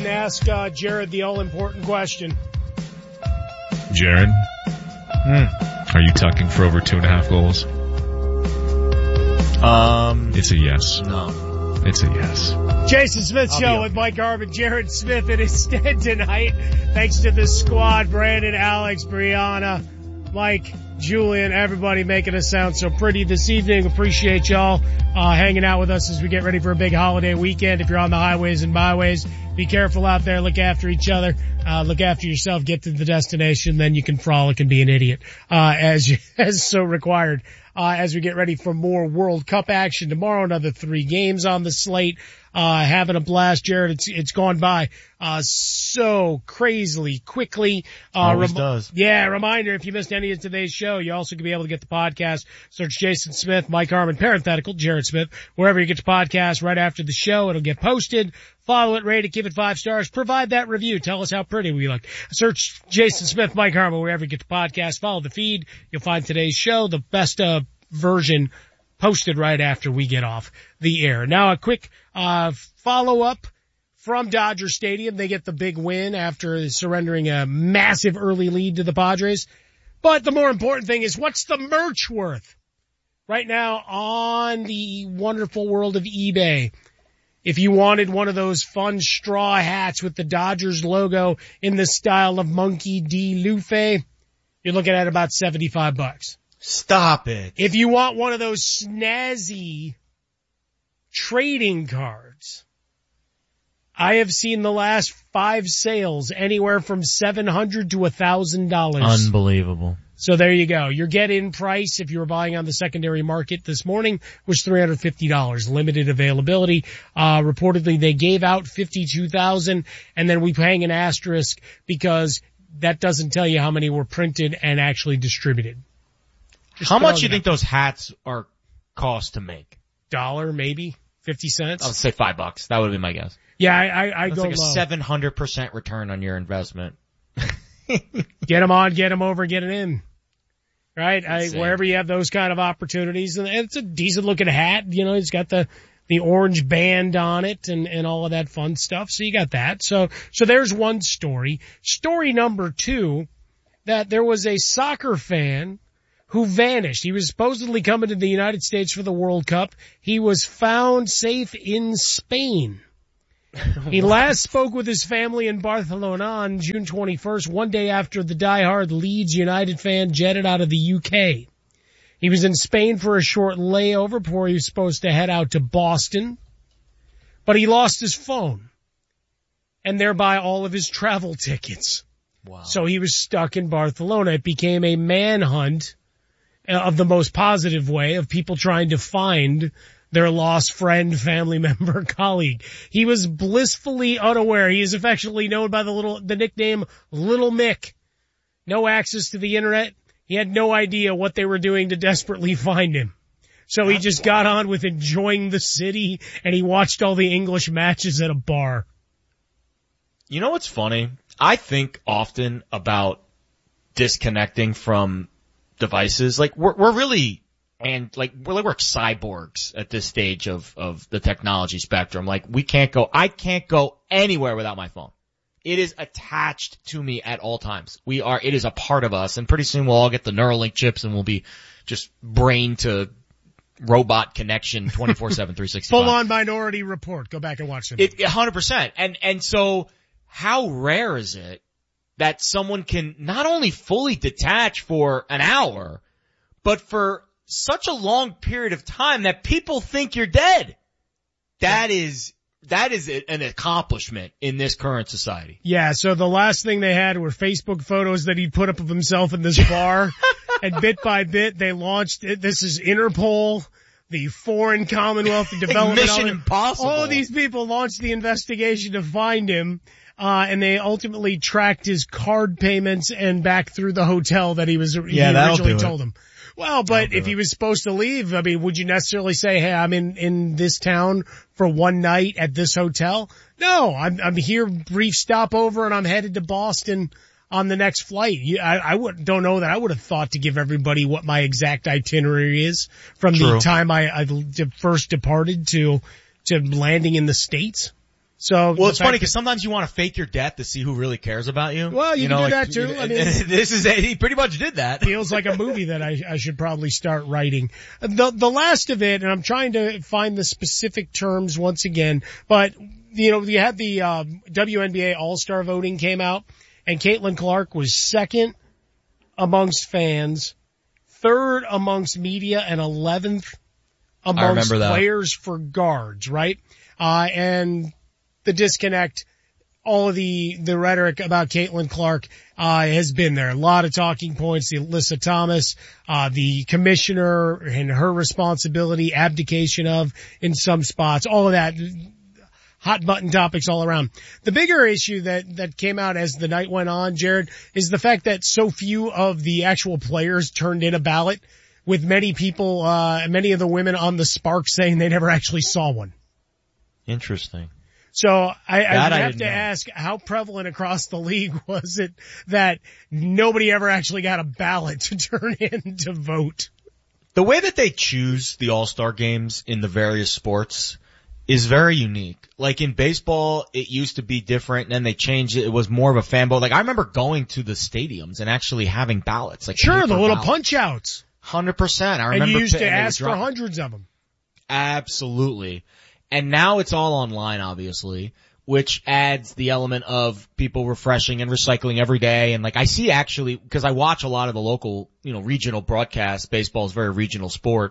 ask Jared the all-important question. Jared, are you tucking for over 2.5 goals? It's a yes. No. It's a yes. Jason Smith Show with Mike Harmon, Jared Smith in his stead tonight. Thanks to the squad, Brandon, Alex, Brianna, Mike, Julian, everybody making us sound so pretty this evening. Appreciate y'all hanging out with us as we get ready for a big holiday weekend. If you're on the highways and byways, be careful out there. Look after each other. Look after yourself. Get to the destination. Then you can frolic and be an idiot as so required. As we get ready for more World Cup action tomorrow, another 3 games on the slate. Having a blast, Jared. It's gone by, so crazily quickly. Always does. Yeah, reminder, if you missed any of today's show, you also can be able to get the podcast. Search Jason Smith, Mike Harmon, parenthetical, Jared Smith, wherever you get your podcast right after the show. It'll get posted. Follow it, rate it, give it 5 stars. Provide that review. Tell us how pretty we look. Search Jason Smith, Mike Harmon, wherever you get the podcast. Follow the feed. You'll find today's show, the best version, posted right after we get off the air. Now a quick follow-up from Dodger Stadium. They get the big win after surrendering a massive early lead to the Padres. But the more important thing is, what's the merch worth? Right now on the wonderful world of eBay, if you wanted one of those fun straw hats with the Dodgers logo in the style of Monkey D. Luffy, you're looking at about $75. Stop it. If you want one of those snazzy trading cards, I have seen the last 5 sales anywhere from $700 to $1,000. Unbelievable. So there you go. Your get-in price, if you were buying on the secondary market this morning, was $350. Limited availability. Reportedly, they gave out 52,000, and then we hang an asterisk because that doesn't tell you how many were printed and actually distributed. How much do you think those hats are cost to make? $1, maybe 50 cents. I would say $5. That would be my guess. Yeah, I go like low. A 700% return on your investment. Get them on, get them over, get it in. Right? Insane. Wherever you have those kind of opportunities, and it's a decent looking hat. You know, it's got the orange band on it and all of that fun stuff. So you got that. So there's one story. Story number 2, that there was a soccer fan who vanished. He was supposedly coming to the United States for the World Cup. He was found safe in Spain. He last spoke with his family in Barcelona on June 21st, one day after the diehard Leeds United fan jetted out of the UK. He was in Spain for a short layover before he was supposed to head out to Boston, but he lost his phone and thereby all of his travel tickets. Wow. So he was stuck in Barcelona. It became a manhunt of the most positive way of people trying to find their lost friend, family member, colleague. He was blissfully unaware. He is affectionately known by the nickname Little Mick. No access to the internet. He had no idea what they were doing to desperately find him. So he just got on with enjoying the city, and he watched all the English matches at a bar. You know what's funny? I think often about disconnecting from devices. Like we're really, and like we're cyborgs at this stage of the technology spectrum. Like I can't go anywhere without my phone. It is attached to me at all times. It is a part of us, and pretty soon we'll all get the Neuralink chips and we'll be just brain to robot connection 24/7, 365. Full on Minority Report. Go back and watch it. 100%. And so how rare is it that someone can not only fully detach for an hour, but for such a long period of time that people think you're dead? That is an accomplishment in this current society. Yeah, so the last thing they had were Facebook photos that he put up of himself in this bar, and bit by bit they launched it. This is Interpol, the Foreign Commonwealth Development. Mission Impossible. All of these people launched the investigation to find him. And they ultimately tracked his card payments and back through the hotel that he originally told them. Well, but if he was supposed to leave, I mean, would you necessarily say, hey, I'm in this town for one night at this hotel? No, I'm here, brief stopover, and I'm headed to Boston on the next flight. I don't know that I would have thought to give everybody what my exact itinerary is from the time I first departed to landing in the States. So, well, it's funny because sometimes you want to fake your death to see who really cares about you. Well, you can do that too. I mean, he pretty much did that. Feels like a movie that I should probably start writing. The last of it, and I'm trying to find the specific terms once again, but you had the WNBA All-Star voting came out, and Caitlin Clark was second amongst fans, third amongst media, and 11th amongst players for guards, right? And the disconnect, all of the rhetoric about Caitlin Clark, has been there. A lot of talking points, the Alyssa Thomas, the commissioner and her responsibility, abdication of in some spots, all of that, hot button topics all around. The bigger issue that came out as the night went on, Jared, is the fact that so few of the actual players turned in a ballot, with many people, many of the women on the Spark saying they never actually saw one. Interesting. So I have to ask, how prevalent across the league was it that nobody ever actually got a ballot to turn in to vote? The way that they choose the All-Star games in the various sports is very unique. Like in baseball, it used to be different, and then they changed it. It was more of a fan vote. Like I remember going to the stadiums and actually having ballots. Like sure, the little punch outs. 100%. I remember. And you used to ask for hundreds of them. Absolutely. And now it's all online, obviously, which adds the element of people refreshing and recycling every day. And like I see actually, because I watch a lot of the local, regional broadcasts. Baseball is a very regional sport.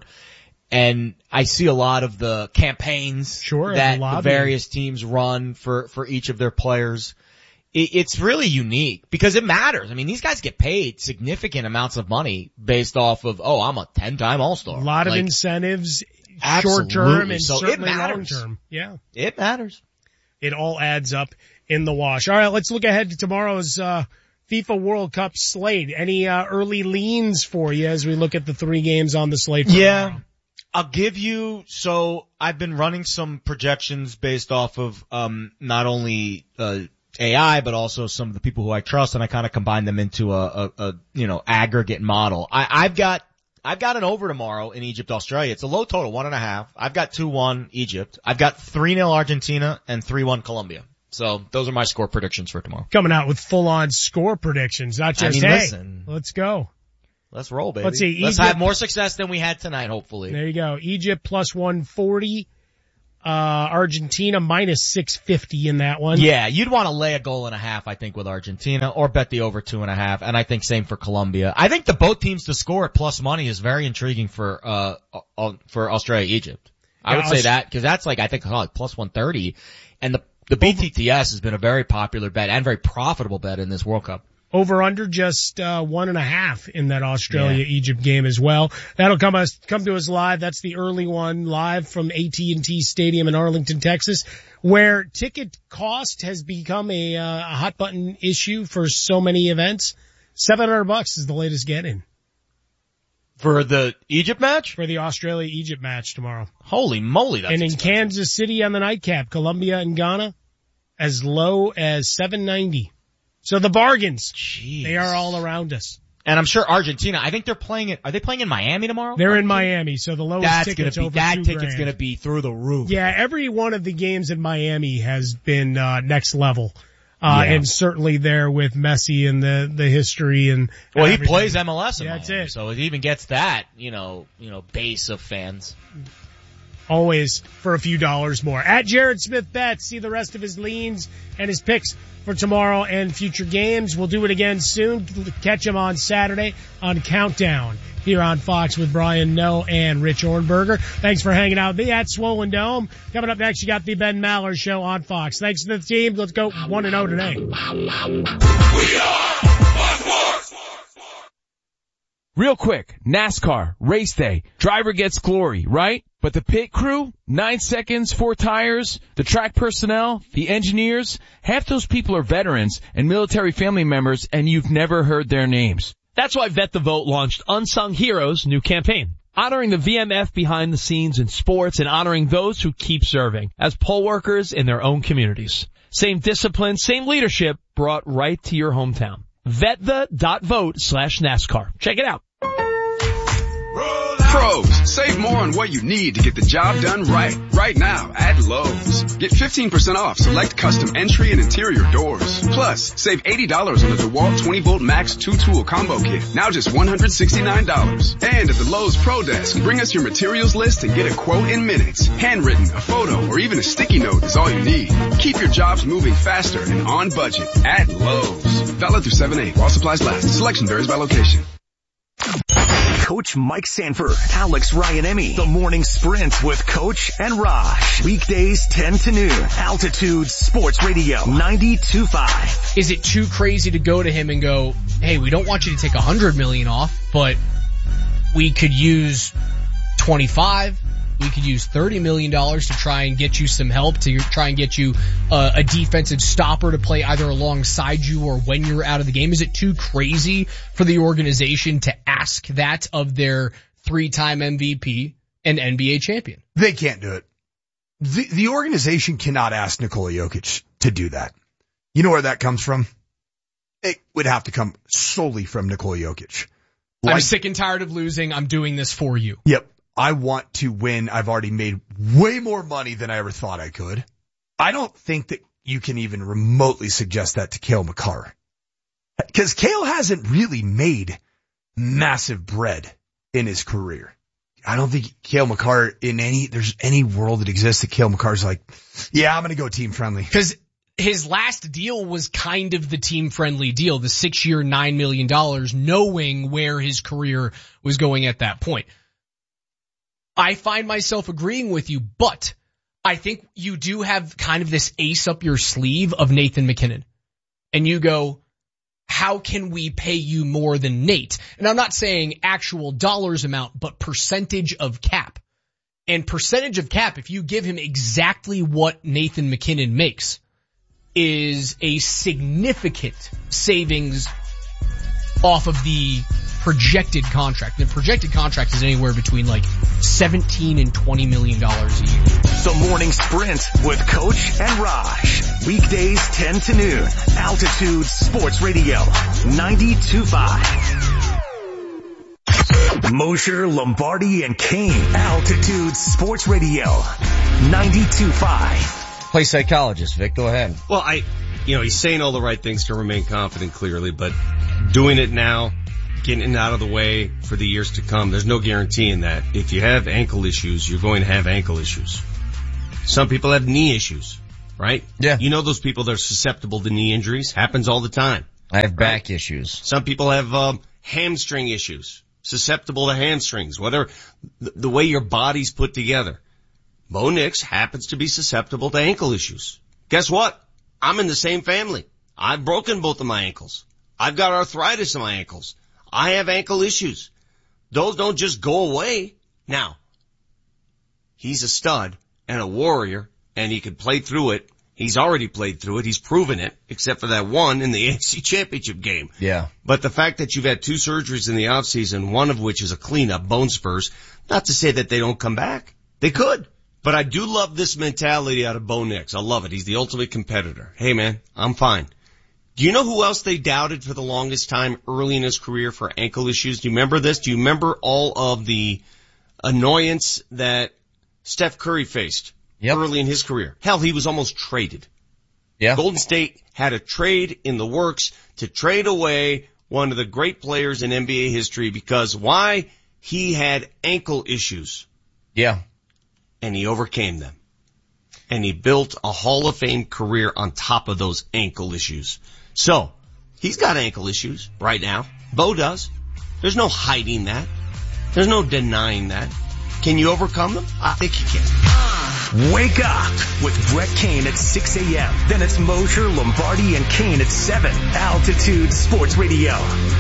And I see a lot of the campaigns that the various teams run for each of their players. It's really unique because it matters. I mean, these guys get paid significant amounts of money based off of, I'm a 10-time All-Star. A lot of incentives. Absolutely. Short term and so certainly it matters. long term. Yeah. It matters. It all adds up in the wash. All right, let's look ahead to tomorrow's FIFA World Cup slate. Any early leans for you as we look at the 3 games on the slate? Yeah. I'll give you, so I've been running some projections based off of not only AI, but also some of the people who I trust, and I kind of combine them into a aggregate model. I've got an over tomorrow in Egypt, Australia. It's a low total, 1.5. I've got 2-1 Egypt. I've got 3-0 Argentina and 3-1 Colombia. So those are my score predictions for tomorrow. Coming out with full-on score predictions, not just, listen, let's go. Let's roll, baby. Let's see. Let's have more success than we had tonight, hopefully. There you go. Egypt plus 140. Argentina minus 650 in that one. Yeah, you'd want to lay a goal and a half, I think, with Argentina, or bet the over 2.5, and I think same for Colombia. I think the both teams to score at plus money is very intriguing for Australia, Egypt. I would say that, because that's like, I think, plus 130, and the BTTS has been a very popular bet and very profitable bet in this World Cup. Over under just 1.5 in that Australia-Egypt game as well. That'll come to us live. That's the early one, live from AT&T Stadium in Arlington, Texas, where ticket cost has become a hot button issue for so many events. $700 is the latest get-in. For the Egypt match? For the Australia-Egypt match tomorrow. Holy moly, that's expensive. Kansas City on the nightcap, Colombia and Ghana, as low as $790. So the bargains, they are all around us. And I'm sure Argentina, I think they're playing it, are they playing in Miami tomorrow? They're in Miami, so the lowest ticket's over $2,000. That ticket's gonna be through the roof. Yeah, every one of the games in Miami has been, next level. And certainly there with Messi and the history and. Well, he plays MLS in Miami, that's it. So it even gets that, base of fans. Always for a few dollars more. At Jared Smith Bets, see the rest of his leans and his picks for tomorrow and future games. We'll do it again soon. Catch him on Saturday on Countdown here on Fox with Brian Noe and Rich Ornberger. Thanks for hanging out with me at Swollen Dome. Coming up next, you got the Ben Maller Show on Fox. Thanks to the team. Let's go 1-0 today. We are Fox. Real quick, NASCAR, race day, driver gets glory, right? But the pit crew, 9 seconds, 4 tires, the track personnel, the engineers, half those people are veterans and military family members, and you've never heard their names. That's why Vet the Vote launched Unsung Heroes' new campaign, honoring the VMF behind the scenes in sports and honoring those who keep serving as poll workers in their own communities. Same discipline, same leadership brought right to your hometown. VetThe.vote/NASCAR. Check it out. Pros, save more on what you need to get the job done right now at Lowe's. Get 15% off select custom entry and interior doors. Plus, save $80 on the DeWalt 20-volt Max 2-tool combo kit, now just $169. And at the Lowe's Pro Desk, bring us your materials list and get a quote in minutes. Handwritten, a photo, or even a sticky note is all you need. Keep your jobs moving faster and on budget at Lowe's. Valid through 7/8 while supplies last. Selection varies by location. Coach Mike Sanford, Alex Ryan-Emmy, The Morning Sprint with Coach and Raj. Weekdays 10 to noon. Altitude Sports Radio 92.5. Is it too crazy to go to him and go, hey, we don't want you to take $100 million off, but we could use 25. We could use $30 million to try and get you some help, to try and get you a defensive stopper to play either alongside you or when you're out of the game. Is it too crazy for the organization to ask that of their 3-time MVP and NBA champion? They can't do it. The organization cannot ask Nikola Jokic to do that. You know where that comes from? It would have to come solely from Nikola Jokic. I'm sick and tired of losing. I'm doing this for you. Yep. I want to win. I've already made way more money than I ever thought I could. I don't think that you can even remotely suggest that to Cale Makar. Because Cale hasn't really made massive bread in his career. I don't think Cale Makar there's any world that exists that Cale Makar's like, yeah, I'm going to go team friendly. Because his last deal was kind of the team-friendly deal, the 6-year, $9 million, knowing where his career was going at that point. I find myself agreeing with you, but I think you do have kind of this ace up your sleeve of Nathan McKinnon. And you go, how can we pay you more than Nate? And I'm not saying actual dollars amount, but percentage of cap. And percentage of cap, if you give him exactly what Nathan McKinnon makes, is a significant savings off of the projected contract. The projected contract is anywhere between like $17 and $20 million a year. The Morning Sprint with Coach and Raj. Weekdays 10 to noon. Altitude Sports Radio 92.5. Mosher, Lombardi, and Kane. Altitude Sports Radio 92.5. Play psychologist, Vic. Go ahead. Well, he's saying all the right things to remain confident, clearly, but doing it now, getting it out of the way for the years to come, there's no guarantee in that. If you have ankle issues, you're going to have ankle issues. Some people have knee issues, right? Yeah. You know those people that are susceptible to knee injuries? Happens all the time. I have back issues. Some people have hamstring issues, susceptible to hamstrings, whether the way your body's put together. Bo Nix happens to be susceptible to ankle issues. Guess what? I'm in the same family. I've broken both of my ankles. I've got arthritis in my ankles. I have ankle issues. Those don't just go away. Now, he's a stud and a warrior, and he could play through it. He's already played through it. He's proven it, except for that one in the AFC Championship game. Yeah. But the fact that you've had 2 surgeries in the offseason, one of which is a cleanup, bone spurs, not to say that they don't come back. They could. But I do love this mentality out of Bo Nix. I love it. He's the ultimate competitor. Hey, man, I'm fine. Do you know who else they doubted for the longest time early in his career for ankle issues? Do you remember this? Do you remember all of the annoyance that Steph Curry faced early in his career? Hell, he was almost traded. Yeah. Golden State had a trade in the works to trade away one of the great players in NBA history because why? He had ankle issues. Yeah. And he overcame them. And he built a Hall of Fame career on top of those ankle issues. So, he's got ankle issues right now. Bo does. There's no hiding that. There's no denying that. Can you overcome them? I think you can. Wake up with Brett Kane at 6 a.m. Then it's Mosher, Lombardi, and Kane at 7. Altitude Sports Radio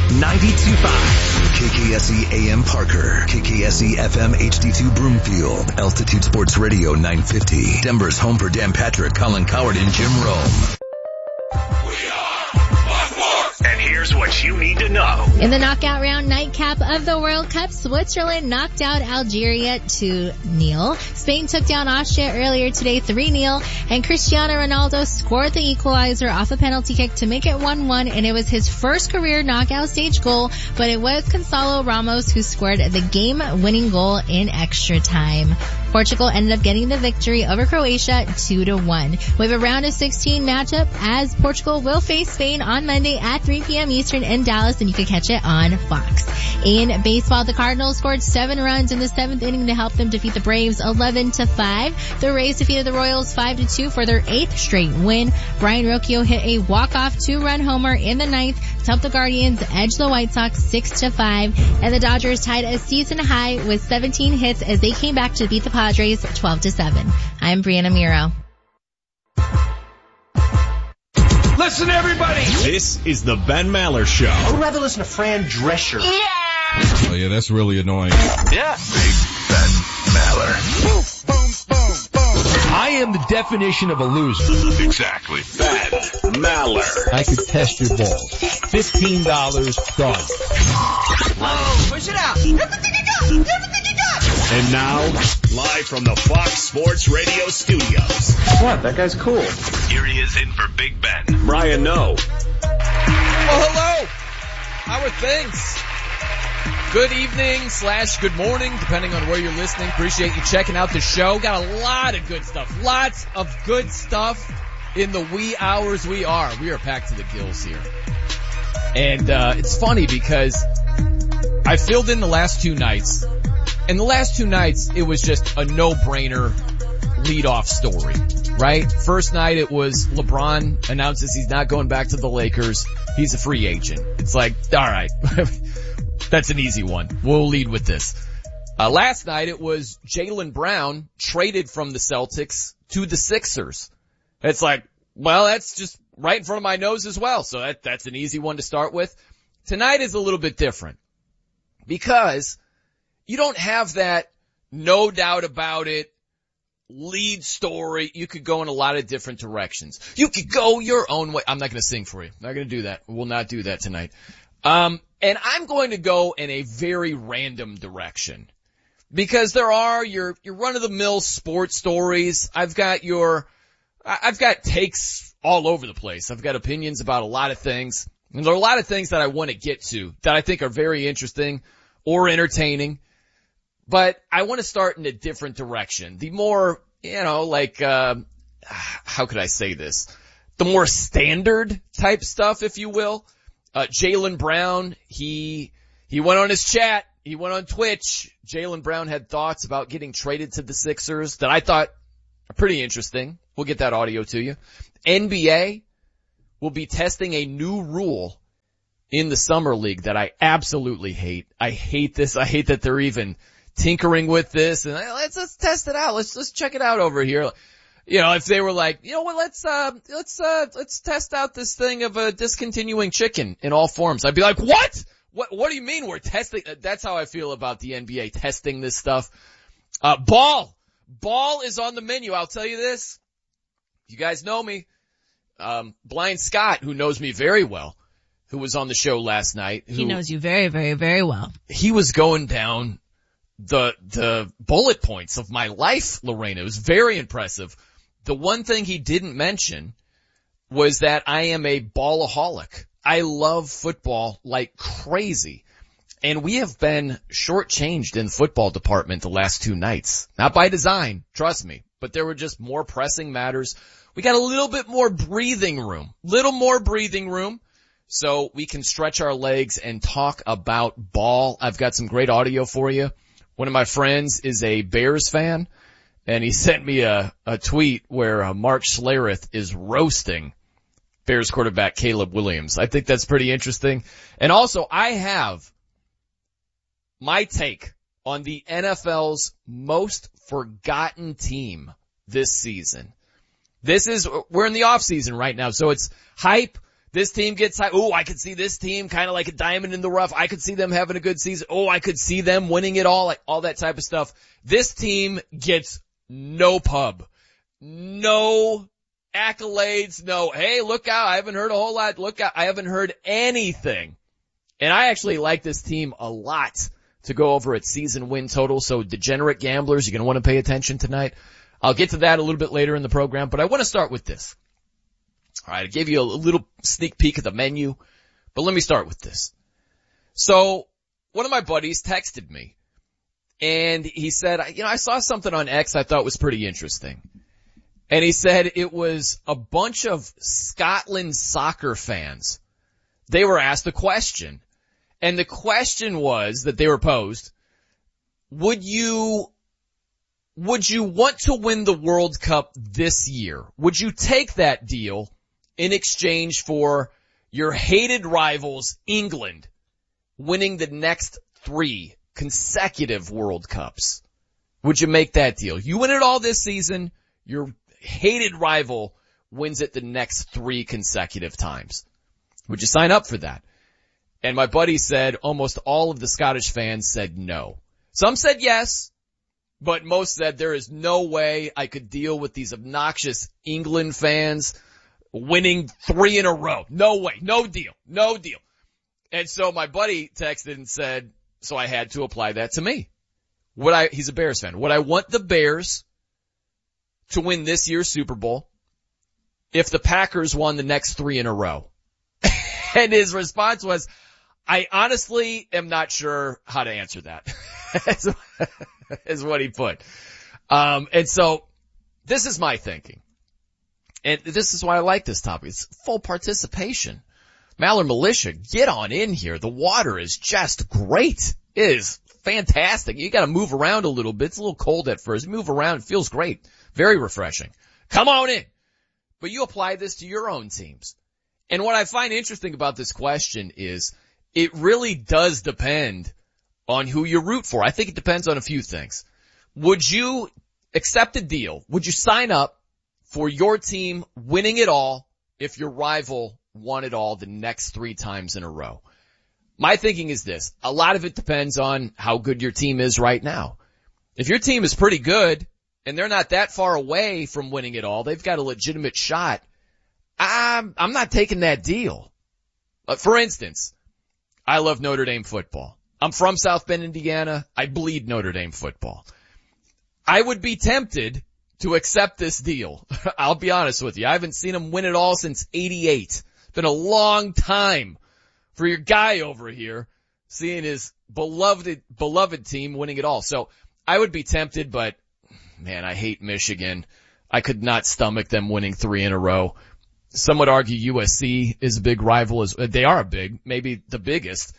92.5. KKSE AM Parker, KKSE FM HD2 Broomfield, Altitude Sports Radio 950. Denver's home for Dan Patrick, Colin Coward, and Jim Rome. We are Buckmore. And here's what you need to know. In the knockout round nightcap of the World Cup, Switzerland knocked out Algeria 2-0. Spain took down Austria earlier today 3-0, and Cristiano Ronaldo scored the equalizer off a penalty kick to make it 1-1, and it was his first career knockout stage goal, but it was Gonçalo Ramos who scored the game-winning goal in extra time. Portugal ended up getting the victory over Croatia 2-1. We have a round of 16 matchup as Portugal will face Spain on Monday at 3 p.m. Eastern in Dallas, and you can catch it on Fox. In baseball, the Cardinals scored 7 runs in the 7th inning to help them defeat the Braves 11-5. The Rays defeated the Royals 5-2 for their 8th straight win. Brian Rocchio hit a walk-off 2-run homer in the 9th to help the Guardians edge the White Sox 6-5. And the Dodgers tied a season high with 17 hits as they came back to beat the Padres 12-7. I'm Brianna Miro. Listen, everybody. This is the Ben Maller Show. I would rather listen to Fran Drescher. Yeah! Oh, yeah, that's really annoying. Yeah. Big Ben Maller. Boom, boom, boom, boom. I am the definition of a loser. Exactly. Ben Maller. I could test your balls. $15 done. Whoa, push it out. Everything you got. Everything you got. And now, live from the Fox Sports Radio studios. What? That guy's cool. Here he is in for Big Ben. Brian Noe. Well, hello. How are things? Good evening / good morning, depending on where you're listening. Appreciate you checking out the show. Got a lot of good stuff. Lots of good stuff in the wee hours we are. We are packed to the gills here. And it's funny because I filled in the last 2 nights. And the last 2 nights, it was just a no-brainer lead-off story, right? First night, it was LeBron announces he's not going back to the Lakers. He's a free agent. It's like, all right, that's an easy one. We'll lead with this. Last night, it was Jaylen Brown traded from the Celtics to the Sixers. It's like, well, that's just right in front of my nose as well. So that's an easy one to start with. Tonight is a little bit different because you don't have that no doubt about it lead story. You could go in a lot of different directions. You could go your own way. I'm not going to sing for you. I'm not going to do that. We'll not do that tonight. And I'm going to go in a very random direction because there are your run-of-the-mill sports stories. I've got takes all over the place. I've got opinions about a lot of things. And there are a lot of things that I want to get to that I think are very interesting or entertaining. But I want to start in a different direction. The more, how could I say this? The more standard type stuff, if you will. Jaylen Brown, he went on his chat. He went on Twitch. Jaylen Brown had thoughts about getting traded to the Sixers that I thought are pretty interesting. We'll get that audio to you. NBA will be testing a new rule in the Summer League that I absolutely hate. I hate this. I hate that they're even tinkering with this, and let's test it out. Let's check it out over here. You know, if they were like, you know what, let's test out this thing of discontinuing chicken in all forms. I'd be like, what? What do you mean we're testing? That's how I feel about the NBA testing this stuff. Ball is on the menu. I'll tell you this. You guys know me. Blind Scott, who knows me very well, who was on the show last night. He knows you very, very, very well. He was going down the bullet points of my life, Lorena. It was very impressive. The one thing he didn't mention was that I am a ballaholic. I love football like crazy. And we have been shortchanged in the football department the last 2 nights. Not by design, trust me, but there were just more pressing matters. We got a little bit more breathing room, so we can stretch our legs and talk about ball. I've got some great audio for you. One of my friends is a Bears fan, and he sent me a tweet where Mark Schlereth is roasting Bears quarterback Caleb Williams. I think that's pretty interesting. And also, I have my take on the NFL's most forgotten team this season. We're in the off season right now, so it's hype. This team gets hype. Oh, I could see this team kind of like a diamond in the rough. I could see them having a good season. Oh, I could see them winning it all, like all that type of stuff. This team gets no pub. No accolades, no, hey, look out, I haven't heard a whole lot, look out, I haven't heard anything. And I actually like this team a lot to go over its season win total. So degenerate gamblers, you're going to want to pay attention tonight. I'll get to that a little bit later in the program, but I want to start with this. All right, I gave you a little sneak peek at the menu, but let me start with this. So one of my buddies texted me and he said, I saw something on X I thought was pretty interesting. And he said it was a bunch of Scotland soccer fans. They were asked a question. And the question was that they were posed, would you want to win the World Cup this year? Would you take that deal in exchange for your hated rivals, England, winning the next 3 consecutive World Cups? Would you make that deal? You win it all this season, your hated rival wins it the next 3 consecutive times. Would you sign up for that? And my buddy said almost all of the Scottish fans said no. Some said yes, but most said there is no way I could deal with these obnoxious England fans winning 3 in a row. No way. No deal. No deal. And so my buddy texted and said, so I had to apply that to me. He's a Bears fan. Would I want the Bears to win this year's Super Bowl if the Packers won the next 3 in a row? And his response was, I honestly am not sure how to answer that. is what he put. And so this is my thinking. And this is why I like this topic. It's full participation. Maller Militia, get on in here. The water is just great. It is fantastic. You gotta move around a little bit. It's a little cold at first. Move around. It feels great. Very refreshing. Come on in. But you apply this to your own teams. And what I find interesting about this question is it really does depend on who you root for. I think it depends on a few things. Would you accept a deal? Would you sign up for your team winning it all if your rival won it all the next 3 times in a row? My thinking is this. A lot of it depends on how good your team is right now. If your team is pretty good and they're not that far away from winning it all, they've got a legitimate shot, I'm not taking that deal. For instance, I love Notre Dame football. I'm from South Bend, Indiana. I bleed Notre Dame football. I would be tempted to accept this deal. I'll be honest with you. I haven't seen them win it all since '88. It's been a long time for your guy over here seeing his beloved team winning it all. So I would be tempted, but man, I hate Michigan. I could not stomach them winning 3 in a row. Some would argue USC is a big rival. They are maybe the biggest.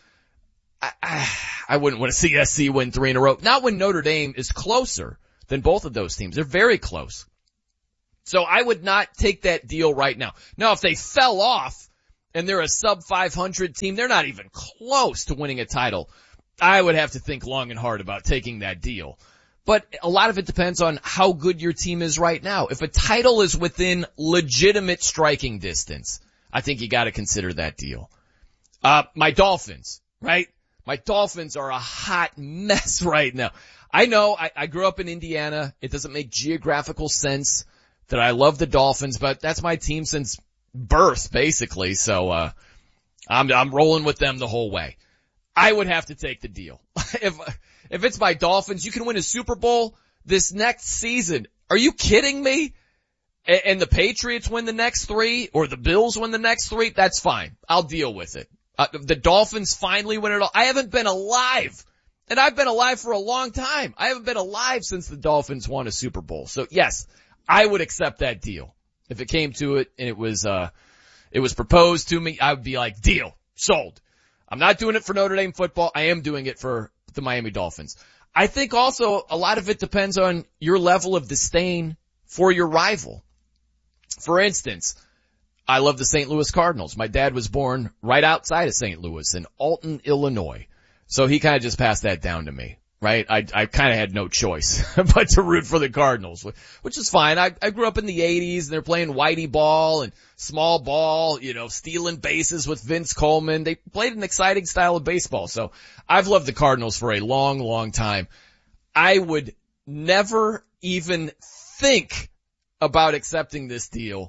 I wouldn't want to see SC win 3 in a row. Not when Notre Dame is closer than both of those teams. They're very close. So I would not take that deal right now. Now, if they fell off and they're a sub 500 team, they're not even close to winning a title, I would have to think long and hard about taking that deal. But a lot of it depends on how good your team is right now. If a title is within legitimate striking distance, I think you got to consider that deal. My Dolphins, right? My Dolphins are a hot mess right now. I know I grew up in Indiana. It doesn't make geographical sense that I love the Dolphins, but that's my team since birth, basically. So, I'm rolling with them the whole way. I would have to take the deal. If it's my Dolphins, you can win a Super Bowl this next season. Are you kidding me? And the Patriots win the next 3 or the Bills win the next 3, that's fine. I'll deal with it. The Dolphins finally win it all. I haven't been alive. And I've been alive for a long time. I haven't been alive since the Dolphins won a Super Bowl. So yes, I would accept that deal. If it came to it and it was proposed to me, I would be like, deal, sold. I'm not doing it for Notre Dame football. I am doing it for the Miami Dolphins. I think also a lot of it depends on your level of disdain for your rival. For instance, I love the St. Louis Cardinals. My dad was born right outside of St. Louis in Alton, Illinois. So he kind of just passed that down to me, right? I kind of had no choice but to root for the Cardinals, which is fine. I grew up in the 80s and they're playing whitey ball and small ball, stealing bases with Vince Coleman. They played an exciting style of baseball. So I've loved the Cardinals for a long, long time. I would never even think about accepting this deal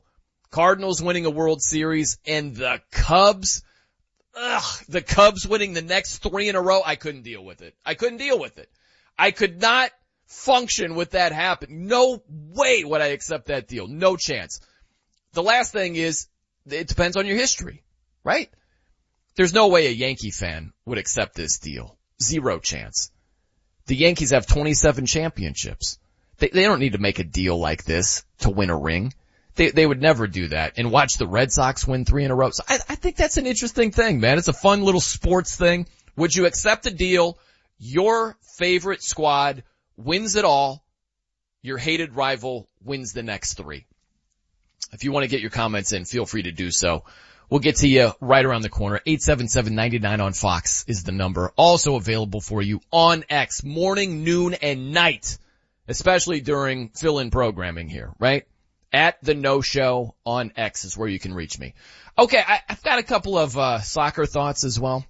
Cardinals winning a World Series, and the Cubs winning the next 3 in a row. I couldn't deal with it. I could not function with that happen. No way would I accept that deal. No chance. The last thing is, it depends on your history, right? There's no way a Yankee fan would accept this deal. 0 chance. The Yankees have 27 championships. They don't need to make a deal like this to win a ring. They would never do that and watch the Red Sox win 3 in a row. So I think that's an interesting thing, man. It's a fun little sports thing. Would you accept a deal? Your favorite squad wins it all. Your hated rival wins the next 3. If you want to get your comments in, feel free to do so. We'll get to you right around the corner. 877-99 on Fox is the number. Also available for you on X, morning, noon, and night, especially during fill-in programming here, right? At the No Show on X is where you can reach me. Okay, I've got a couple of soccer thoughts as well.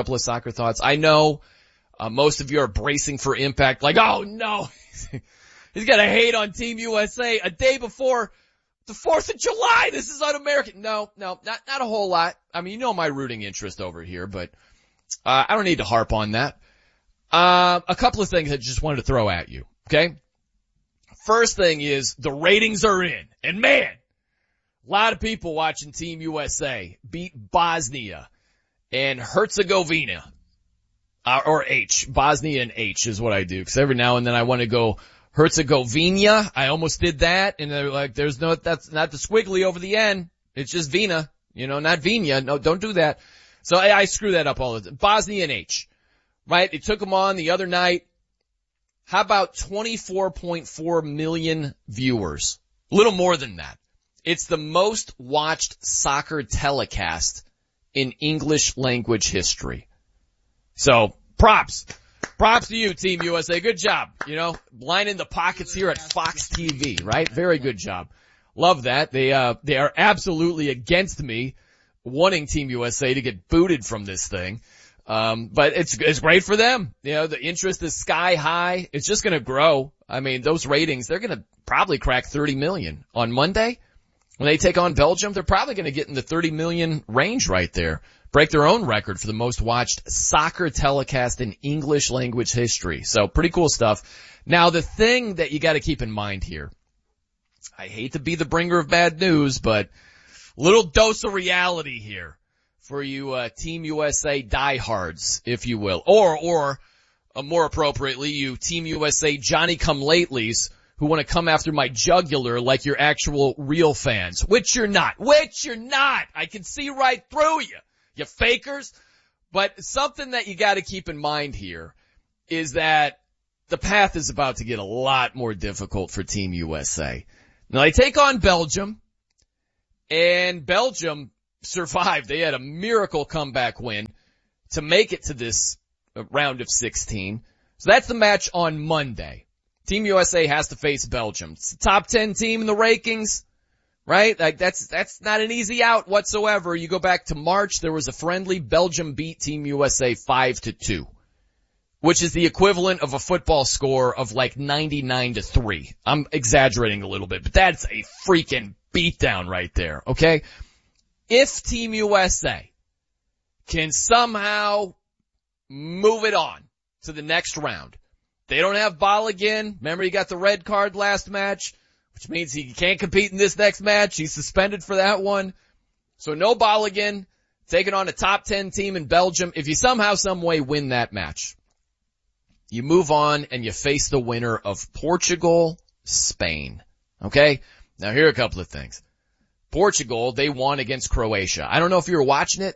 I know most of you are bracing for impact, like, oh no, he's gonna hate on Team USA a day before the 4th of July. This is un-American. No, not a whole lot. I mean, you know my rooting interest over here, but I don't need to harp on that. A couple of things I just wanted to throw at you, okay? First thing is the ratings are in. And man, a lot of people watching Team USA beat Bosnia and Herzegovina. Or H. Bosnia and H is what I do. Cause every now and then I want to go Herzegovina. I almost did that. And they're like, that's not the squiggly over the end. It's just Vina. Not Vina. No, don't do that. So I screw that up all the time. Bosnia and H. Right? They took them on the other night. How about 24.4 million viewers? A little more than that. It's the most watched soccer telecast in English language history. So, props to you, Team USA. Good job. Lining the pockets here at Fox TV, right? Very good job. Love that. They are absolutely against me wanting Team USA to get booted from this thing. But it's great for them. The interest is sky high. It's just gonna grow. I mean, those ratings, they're gonna probably crack 30 million on Monday. When they take on Belgium, they're probably gonna get in the 30 million range right there. Break their own record for the most watched soccer telecast in English language history. So pretty cool stuff. Now the thing that you gotta keep in mind here, I hate to be the bringer of bad news, but little dose of reality here. For you, Team USA diehards, if you will. Or, more appropriately, you Team USA Johnny-come-latelys who want to come after my jugular like you're actual real fans. Which you're not. I can see right through you. You fakers. But something that you gotta keep in mind here is that the path is about to get a lot more difficult for Team USA. Now they take on Belgium, and Belgium survived. They had a miracle comeback win to make it to this round of 16. So that's the match on Monday. Team USA has to face Belgium. It's the top 10 team in the rankings, right? Like that's not an easy out whatsoever. You go back to March, there was a friendly. Belgium beat Team USA 5-2, which is the equivalent of a football score of like 99-3. I'm exaggerating a little bit, but that's a freaking beatdown right there, okay? If Team USA can somehow move it on to the next round, they don't have Balogun. Remember, he got the red card last match, which means he can't compete in this next match. He's suspended for that one. So no Balogun, taking on a top 10 team in Belgium. If you somehow, some way win that match, you move on and you face the winner of Portugal, Spain. Okay? Now here are a couple of things. Portugal, they won against Croatia. I don't know if you were watching it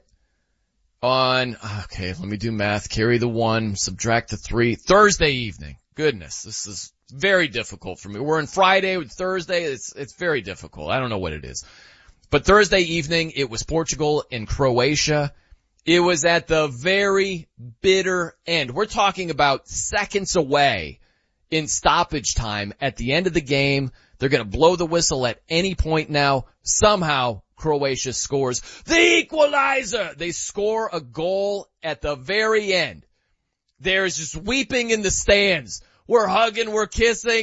let me do math. Carry the 1, subtract the 3. Thursday evening. Goodness, this is very difficult for me. We're on Friday with Thursday. It's very difficult. I don't know what it is. But Thursday evening, it was Portugal and Croatia. It was at the very bitter end. We're talking about seconds away in stoppage time at the end of the game. They're going to blow the whistle at any point now. Somehow, Croatia scores the equalizer. They score a goal at the very end. There's just weeping in the stands. We're hugging, we're kissing,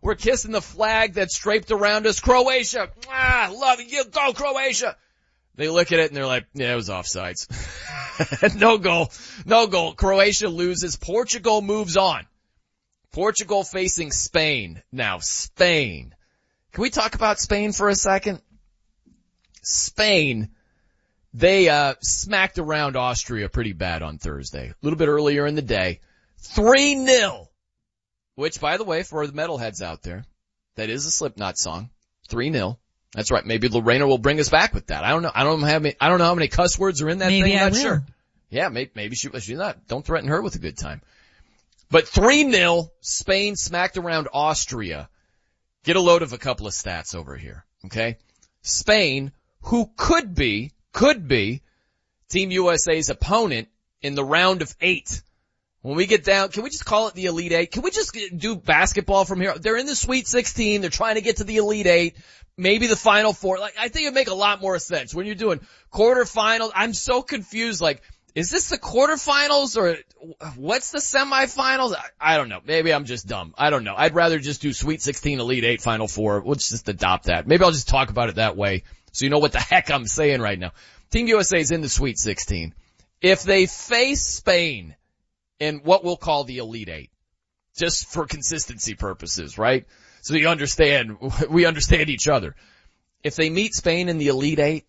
We're kissing the flag that's draped around us. Croatia. Love it. Go Croatia. They look at it and they're like, yeah, it was offsides. No goal. No goal. Croatia loses. Portugal moves on. Portugal facing Spain. Now, Spain. Can we talk about Spain for a second? Spain, they smacked around Austria pretty bad on Thursday. A little bit earlier in the day. 3-0. Which, by the way, for the metalheads out there, that is a Slipknot song. 3-0. That's right. Maybe Lorena will bring us back with that. I don't know. I don't know how many cuss words are in that thing. Maybe I'm not sure. Yeah, maybe she's not. Don't threaten her with a good time. But 3-0, Spain smacked around Austria. Get a load of a couple of stats over here. Okay. Spain, who could be Team USA's opponent in the round of 8. When we get down, can we just call it the Elite 8? Can we just do basketball from here? They're in the Sweet 16. They're trying to get to the Elite 8. Maybe the Final 4. Like, I think it'd make a lot more sense when you're doing quarterfinals. I'm so confused. Like, is this the quarterfinals or what's the semifinals? I don't know. Maybe I'm just dumb. I don't know. I'd rather just do Sweet 16, Elite 8, Final 4. Let's just adopt that. Maybe I'll just talk about it that way so you know what the heck I'm saying right now. Team USA is in the Sweet 16. If they face Spain in what we'll call the Elite 8, just for consistency purposes, right? So you understand, we understand each other. If they meet Spain in the Elite 8,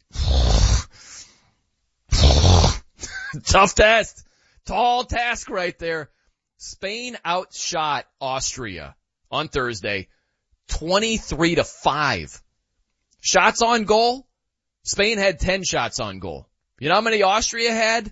tough test. Tall task right there. Spain outshot Austria on Thursday 23-5. Shots on goal. Spain had 10 shots on goal. You know how many Austria had?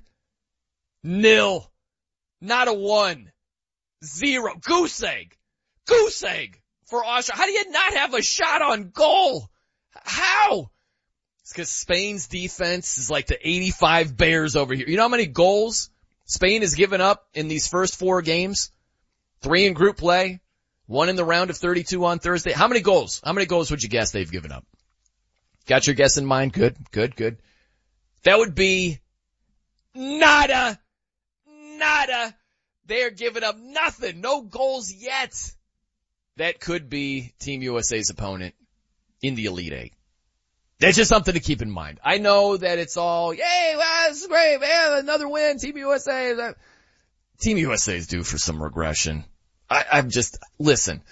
0. Not a 1. 0. Goose egg. Goose egg for Austria. How do you not have a shot on goal? How? It's because Spain's defense is like the 85 Bears over here. You know how many goals Spain has given up in these first 4 games? 3 in group play, 1 in the round of 32 on Thursday. How many goals? How many goals would you guess they've given up? Got your guess in mind? Good. That would be nada. They are giving up nothing. No goals yet. That could be Team USA's opponent in the Elite 8. That's just something to keep in mind. I know that it's all, yay, wow, this is great, man, another win, Team USA. Team USA is due for some regression. Listen,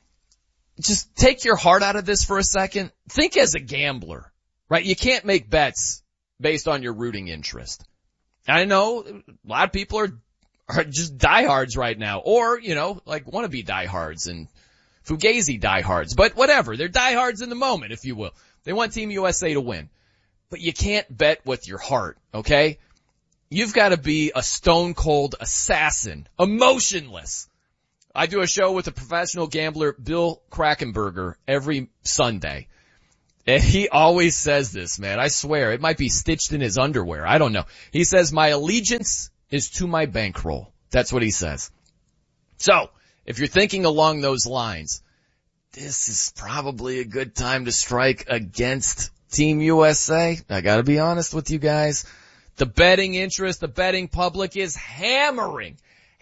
just take your heart out of this for a second. Think as a gambler, right? You can't make bets based on your rooting interest. I know a lot of people are just diehards right now, or, like wannabe diehards and Fugazi diehards, but whatever. They're diehards in the moment, if you will. They want Team USA to win. But you can't bet with your heart, okay? You've got to be a stone cold assassin, emotionless. I do a show with a professional gambler, Bill Krakenberger, every Sunday. And he always says this, man. I swear, it might be stitched in his underwear. I don't know. He says, my allegiance is to my bankroll. That's what he says. So, if you're thinking along those lines, this is probably a good time to strike against Team USA. I gotta be honest with you guys. The betting interest, the betting public is hammering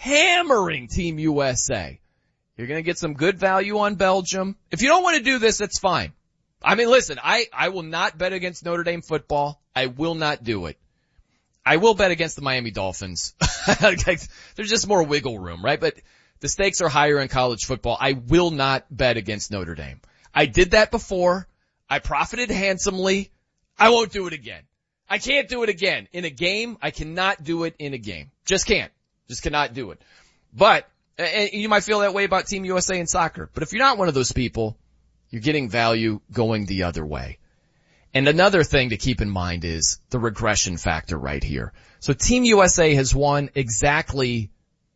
Team USA. You're gonna get some good value on Belgium. If you don't want to do this, that's fine. I mean, listen, I will not bet against Notre Dame football. I will not do it. I will bet against the Miami Dolphins. There's just more wiggle room, right? But the stakes are higher in college football. I will not bet against Notre Dame. I did that before. I profited handsomely. I won't do it again. I can't do it again. In a game, I cannot do it in a game. Just can't. Just cannot do it. But, and you might feel that way about Team USA in soccer. But if you're not one of those people, you're getting value going the other way. And another thing to keep in mind is the regression factor right here. So Team USA has won exactly,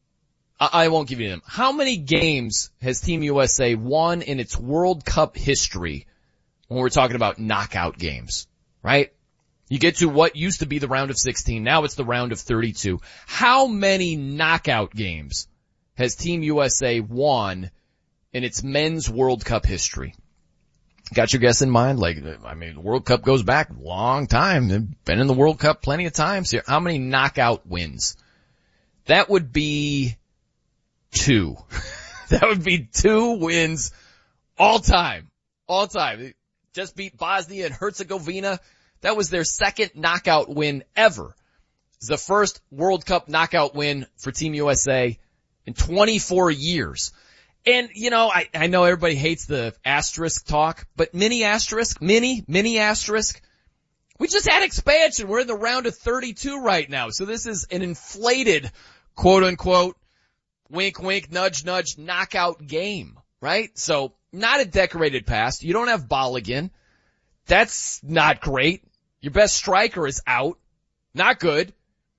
I won't give you them. How many games has Team USA won in its World Cup history when we're talking about knockout games, right? You get to what used to be the round of 16. Now it's the round of 32. How many knockout games has Team USA won in its men's World Cup history? Got your guess in mind? The World Cup goes back a long time. They've been in the World Cup plenty of times here. How many knockout wins? That would be 2. That would be 2 wins All time. Just beat Bosnia and Herzegovina. That was their second knockout win ever. It's the first World Cup knockout win for Team USA in 24 years. And, you know, I know everybody hates the asterisk talk, but mini asterisk. We just had expansion. We're in the round of 32 right now. So this is an inflated, quote unquote, wink, wink, nudge, nudge, knockout game, right? So not a decorated past. You don't have Balogun. That's not great. Your best striker is out. Not good.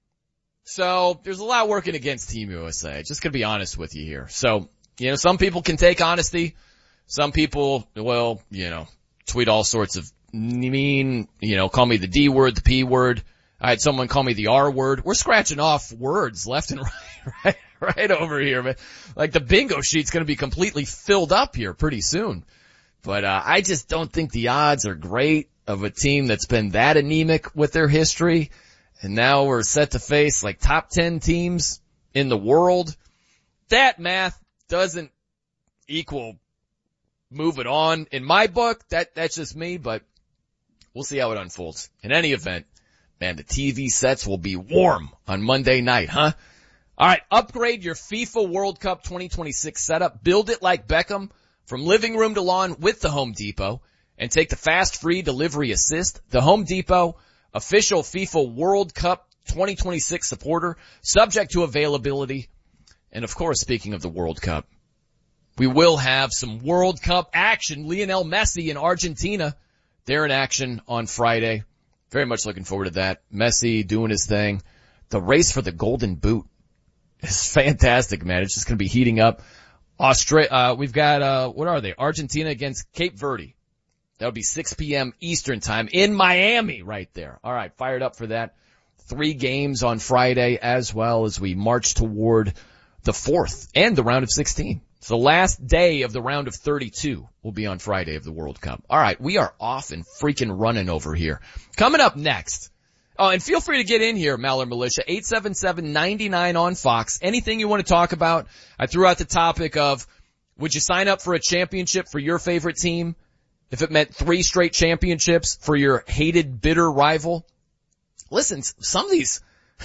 So there's a lot working against Team USA. Just gonna be honest with you here. So, you know, some people can take honesty. Some people, well, you know, tweet all sorts of mean, you know, call me the D word, the P word. I had someone call me the R word. We're scratching off words left and right over here, man. Like the bingo sheet's gonna be completely filled up here pretty soon. But, I just don't think the odds are great of a team that's been that anemic with their history. And now we're set to face like top 10 teams in the world. That math doesn't equal move it on in my book. That's just me, but we'll see how it unfolds. In any event, man, the TV sets will be warm on Monday night, huh? All right, upgrade your FIFA World Cup 2026 setup. Build it like Beckham from living room to lawn with the Home Depot and take the fast free delivery assist. The Home Depot, official FIFA World Cup 2026 supporter, subject to availability. And of course, speaking of the World Cup, we will have some World Cup action. Lionel Messi in Argentina, they're in action on Friday. Very much looking forward to that. Messi doing his thing. The race for the Golden Boot is fantastic, man. It's just going to be heating up. We've got, what are they? Argentina against Cape Verde. That'll be 6 p.m. Eastern time in Miami right there. All right, fired up for that. 3 games on Friday as well as we march toward the 4th and the round of 16. So the last day of the round of 32 will be on Friday of the World Cup. All right, we are off and freaking running over here. Coming up next. Oh, and feel free to get in here, Maller Militia, 877-99 on Fox. Anything you want to talk about. I threw out the topic of, would you sign up for a championship for your favorite team if it meant 3 straight championships for your hated, bitter rival? Listen, some of these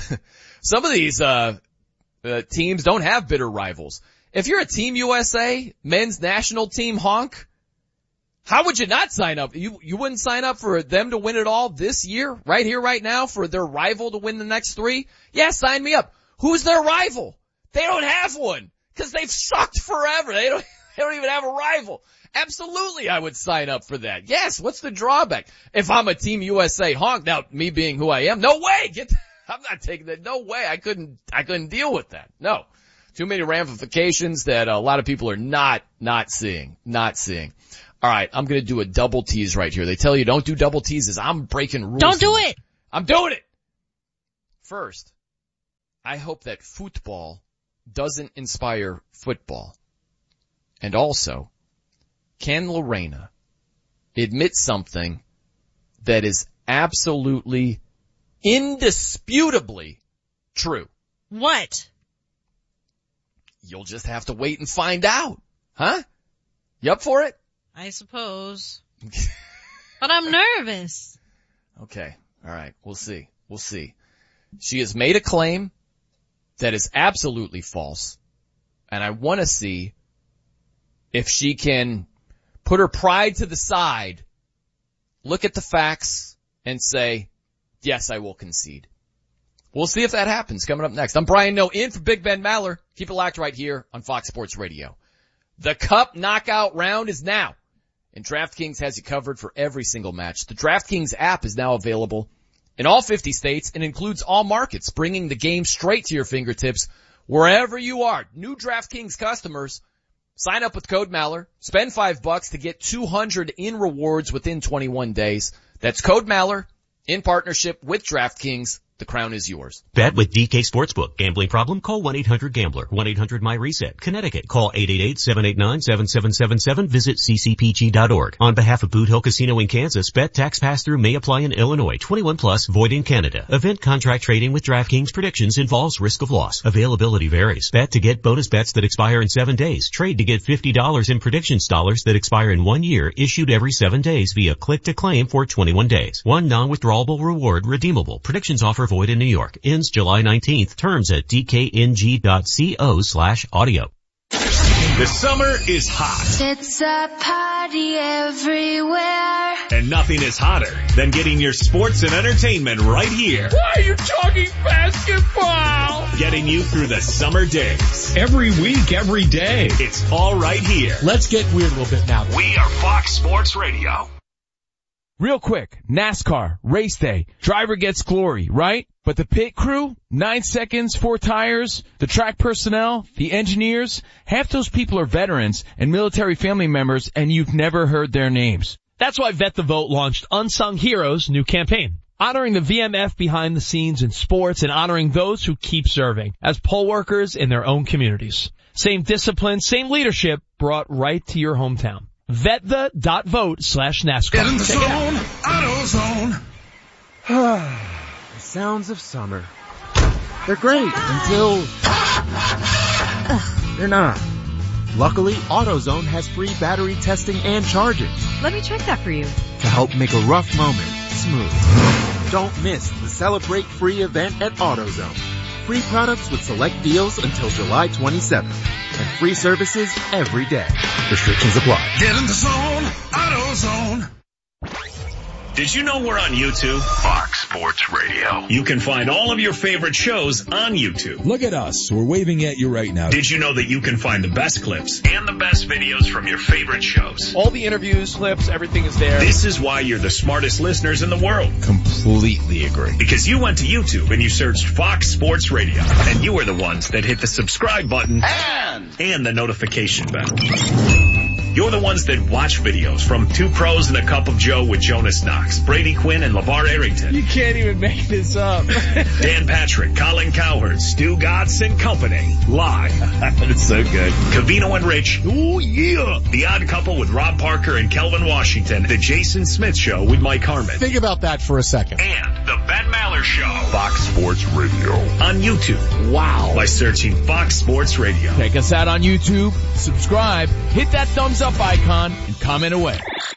teams don't have bitter rivals. If you're a Team USA men's national team honk, how would you not sign up? You wouldn't sign up for them to win it all this year, right here, right now, for their rival to win the next 3? Yeah, sign me up. Who's their rival? They don't have one, because they've sucked forever. They don't even have a rival. Absolutely, I would sign up for that. Yes, what's the drawback? If I'm a Team USA honk, now me being who I am, no way. I'm not taking that. No way. I couldn't deal with that. No. Too many ramifications that a lot of people are not seeing. All right, I'm going to do a double tease right here. They tell you don't do double teases. I'm breaking rules. Don't do it. I'm doing it. First, I hope that football doesn't inspire football. And also, can Lorena admit something that is absolutely, indisputably true? What? You'll just have to wait and find out. Huh? You up for it? I suppose. But I'm nervous. Okay. All right. We'll see. She has made a claim that is absolutely false. And I want to see if she can put her pride to the side, look at the facts, and say, yes, I will concede. We'll see if that happens coming up next. I'm Brian Noe in for Big Ben Maller. Keep it locked right here on Fox Sports Radio. The Cup knockout round is now, and DraftKings has you covered for every single match. The DraftKings app is now available in all 50 states and includes all markets, bringing the game straight to your fingertips wherever you are. New DraftKings customers, sign up with code Maller, spend $5 to get $200 in rewards within 21 days. That's code Maller in partnership with DraftKings. the crown is yours. Bet with DK Sportsbook. Gambling problem? Call 1-800-GAMBLER. 1-800-MY-RESET. Connecticut. Call 888-789-7777. Visit ccpg.org. On behalf of Boot Hill Casino in Kansas, bet tax pass-through may apply in Illinois. 21 plus, void in Canada. Event contract trading with DraftKings predictions involves risk of loss. Availability varies. Bet to get bonus bets that expire in 7 days. Trade to get $50 in predictions dollars that expire in 1 year, issued every 7 days via click to claim for 21 days. One non-withdrawable reward redeemable. Predictions offer void in New York. Ends July 19th. Terms at dkng.co/audio. The summer is hot. It's a party everywhere. And nothing is hotter than getting your sports and entertainment right here. Why are you talking basketball? Getting you through the summer days. Every week, every day. It's all right here. Let's get weird a little bit now. We are Fox Sports Radio. Real quick, NASCAR, race day, driver gets glory, right? But the pit crew, 9 seconds, 4 tires, the track personnel, the engineers, half those people are veterans and military family members, and you've never heard their names. That's why Vet the Vote launched Unsung Heroes new campaign, honoring the VMF behind the scenes in sports and honoring those who keep serving as poll workers in their own communities. Same discipline, same leadership brought right to your hometown. VetThe.vote/NASCAR. Get in the Check it zone, out. AutoZone. The sounds of summer. They're great until they're not. Luckily, AutoZone has free battery testing and charging Let me check that for you. to help make a rough moment smooth. Don't miss the Celebrate Free event at AutoZone. Free products with select deals until July 27th. And free services every day. Restrictions apply. Get in the zone, AutoZone. Did you know we're on YouTube? Fox Sports Radio. You can find all of your favorite shows on YouTube. Look at us. We're waving at you right now. Did you know that you can find the best clips and the best videos from your favorite shows? All the interviews, clips, everything is there. This is why you're the smartest listeners in the world. Completely agree. Because you went to YouTube and you searched Fox Sports Radio. And you were the ones that hit the subscribe button and the notification bell. You're the ones that watch videos from Two Pros and a Cup of Joe with Jonas Knox, Brady Quinn, and LeVar Arrington. You can't even make this up. Dan Patrick, Colin Cowherd, Stu Gatz and Company. Live. That's so good. Covino and Rich. Ooh, yeah. The Odd Couple with Rob Parker and Kelvin Washington. The Jason Smith Show with Mike Harmon. Think about that for a second. And the Ben Maller Show. Fox Sports Radio. On YouTube. Wow. By searching Fox Sports Radio. Check us out on YouTube, subscribe, hit that thumbs up icon, and comment away.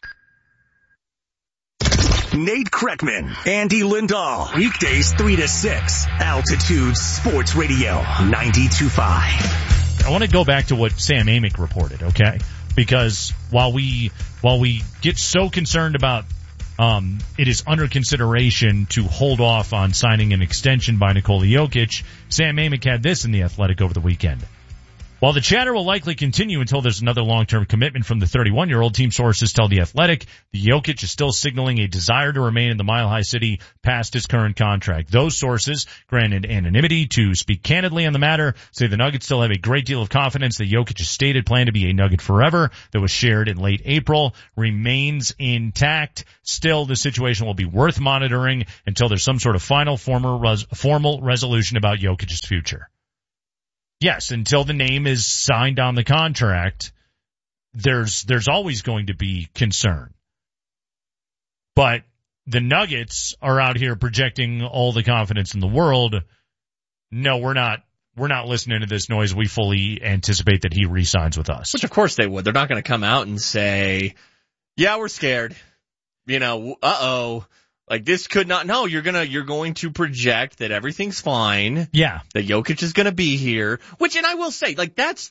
Nate Kreckman, Andy Lindahl, weekdays 3 to 6, Altitude Sports Radio 92.5. I want to go back to what Sam Amick reported, okay? Because while we get so concerned about it is under consideration to hold off on signing an extension by Nikola Jokic, Sam Amick had this in The Athletic over the weekend. While the chatter will likely continue until there's another long-term commitment from the 31-year-old, team sources tell The Athletic the Jokic is still signaling a desire to remain in the Mile High City past his current contract. Those sources, granted anonymity to speak candidly on the matter, say the Nuggets still have a great deal of confidence that Jokic's stated plan to be a Nugget forever that was shared in late April remains intact. Still, the situation will be worth monitoring until there's some sort of final formal resolution about Jokic's future. Yes, until the name is signed on the contract, there's always going to be concern. But the Nuggets are out here projecting all the confidence in the world. No, we're not listening to this noise. We fully anticipate that he re-signs with us. Which of course they would. They're not going to come out and say, yeah, we're scared. Like this could not, no, you're going to project that everything's fine. Yeah. That Jokic is going to be here. And I will say, like that's